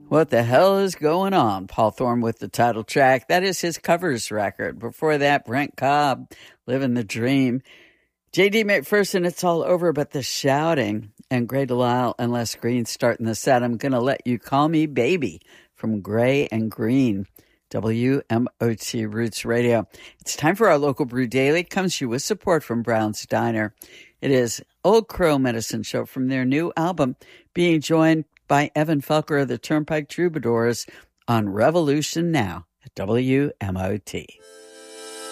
What the hell is going on? Paul Thorne with the title track. That is his covers record. Before that, Brent Cobb, Living the Dream. J.D. McPherson, It's All Over But the Shouting. And Gray Delisle and Les Green starting the set. I'm going to Let You Call Me Baby from Gray and Green. WMOT Roots Radio. It's time for our local brew daily. It comes to you with support from Brown's Diner. It is Old Crow Medicine Show from their new album, being joined by Evan Felker of the Turnpike Troubadours on Revolution Now at WMOT.